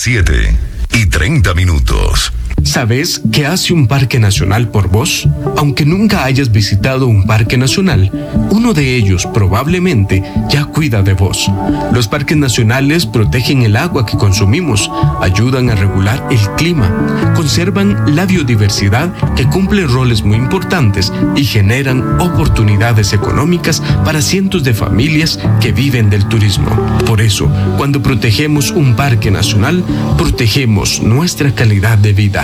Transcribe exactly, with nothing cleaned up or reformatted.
siete y treinta minutos. ¿Sabes qué hace un parque nacional por vos? Aunque nunca hayas visitado un parque nacional, uno de ellos probablemente ya cuida de vos. Los parques nacionales protegen el agua que consumimos, ayudan a regular el clima, conservan la biodiversidad que cumple roles muy importantes y generan oportunidades económicas para cientos de familias que viven del turismo. Por eso, cuando protegemos un parque nacional, protegemos nuestra calidad de vida.